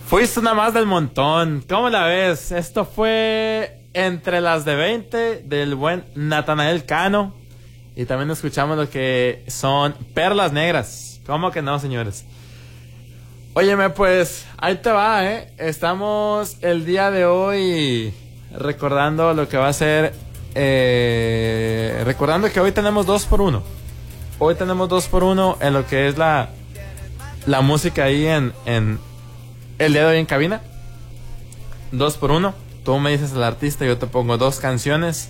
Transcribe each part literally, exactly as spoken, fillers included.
Fuiste una más del montón. ¿Cómo la ves? Esto fue Entre las de veinte del buen Natanael Cano. Y también escuchamos lo que son Perlas Negras. ¿Cómo que no, señores? Óyeme, pues, ahí te va, ¿eh? Estamos el día de hoy recordando lo que va a ser... Eh, recordando que hoy tenemos dos por uno. Hoy tenemos dos por uno en lo que es la, la música ahí en, en el día de hoy en cabina. Dos por uno. Tú me dices el artista, yo te pongo dos canciones.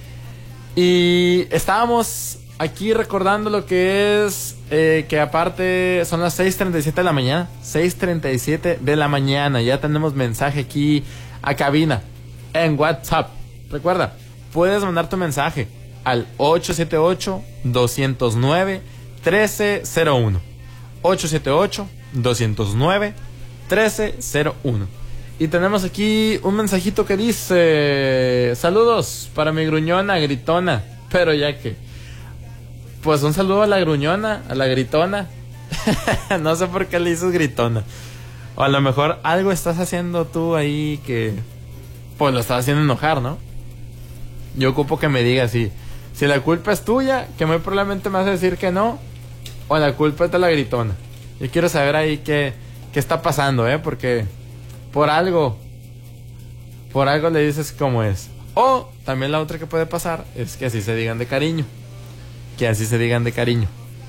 Y estábamos aquí recordando lo que es eh, que aparte son las seis treinta y siete de la mañana. seis treinta y siete de la mañana. Ya tenemos mensaje aquí a cabina en WhatsApp. Recuerda, puedes mandar tu mensaje al ocho siete ocho, dos cero nueve, uno tres cero uno. ocho siete ocho, dos cero nueve, uno tres cero uno. Y tenemos aquí un mensajito que dice: saludos para mi gruñona gritona. Pero ya que, pues un saludo a la gruñona, a la gritona. No sé por qué le dices gritona. O a lo mejor algo estás haciendo tú ahí que pues lo estás haciendo enojar, ¿no? Yo ocupo que me digas si, si la culpa es tuya, que muy probablemente me vas a decir que no, o la culpa es de la gritona. Yo quiero saber ahí qué, qué está pasando, ¿eh? Porque por algo, por algo le dices cómo es. O también la otra que puede pasar es que así se digan de cariño. Que así se digan de cariño.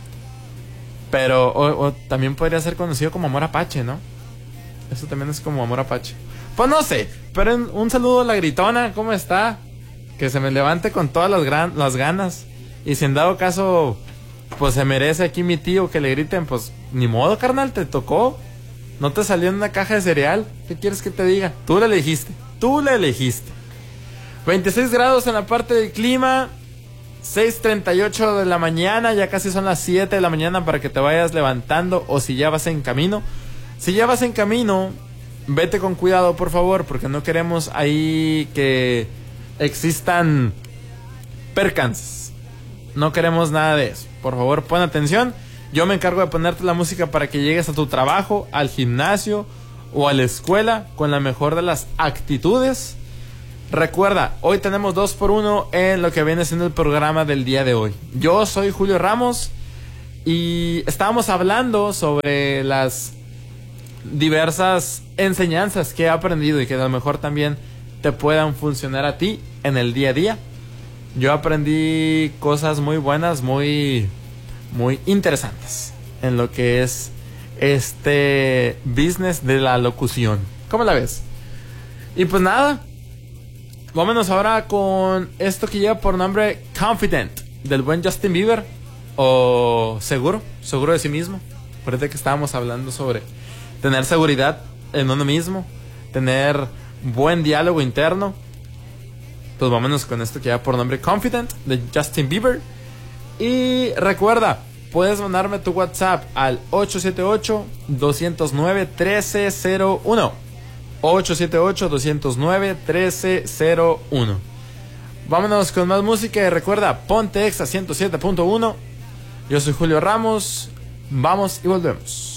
Pero, o, o también podría ser conocido como amor apache, ¿no? Eso también es como amor apache. Pues no sé, pero en, un saludo a la gritona, ¿cómo está? Que se me levante con todas las, gran, las ganas. Y si en dado caso, pues se merece aquí mi tío que le griten, pues ni modo, carnal, te tocó. No te salió en una caja de cereal. ¿Qué quieres que te diga? Tú la elegiste. Tú la elegiste. veintiséis grados en la parte del clima. seis treinta y ocho de la mañana. Ya casi son las siete de la mañana para que te vayas levantando. O si ya vas en camino. Si ya vas en camino, vete con cuidado, por favor. Porque no queremos ahí que existan percances. No queremos nada de eso. Por favor, pon atención. Yo me encargo de ponerte la música para que llegues a tu trabajo, al gimnasio o a la escuela con la mejor de las actitudes. Recuerda, hoy tenemos dos por uno en lo que viene siendo el programa del día de hoy. Yo soy Julio Ramos y estábamos hablando sobre las diversas enseñanzas que he aprendido y que a lo mejor también te puedan funcionar a ti en el día a día. Yo aprendí cosas muy buenas, muy... muy interesantes en lo que es este business de la locución. ¿Cómo la ves? Y pues nada, vámonos ahora con esto que lleva por nombre Confident, del buen Justin Bieber. O seguro, seguro de sí mismo. Parece que estábamos hablando sobre tener seguridad en uno mismo, tener buen diálogo interno. Pues vámonos con esto que lleva por nombre Confident, de Justin Bieber. Y recuerda, puedes mandarme tu WhatsApp al ocho siete ocho, dos cero nueve, uno tres cero uno. ocho siete ocho, dos cero nueve, uno tres cero uno. Vámonos con más música y recuerda, ponte Exa ciento siete punto uno. Yo soy Julio Ramos. Vamos y volvemos.